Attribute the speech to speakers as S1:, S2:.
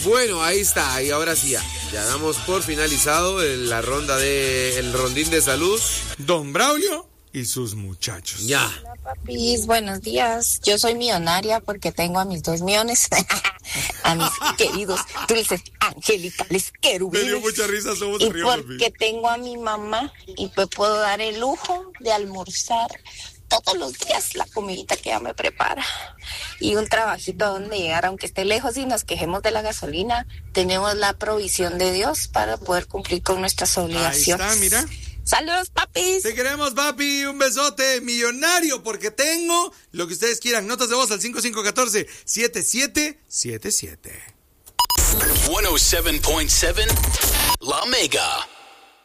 S1: Bueno, ahí está, y ahora sí ya damos por finalizado la ronda el rondín de salud.
S2: Don Braulio y sus muchachos.
S1: Ya.
S3: Hola, papis, buenos días. Yo soy millonaria porque tengo a mis 2 millones, a mis queridos dulces angelicales
S2: Me
S3: querubines.
S2: dio mucha risa, somos
S3: Y
S2: arriba,
S3: porque tengo a mi mamá y pues puedo dar el lujo de almorzar todos los días la comidita que ella me prepara. Y un trabajito a donde llegar, aunque esté lejos y nos quejemos de la gasolina, tenemos la provisión de Dios para poder cumplir con nuestras obligaciones.
S2: Ahí está, mira.
S3: ¡Saludos, papis!
S2: Te queremos, papi. Un besote. Millonario, porque tengo lo que ustedes quieran. Notas de voz al 5514-7777.
S4: 107.7 La Mega.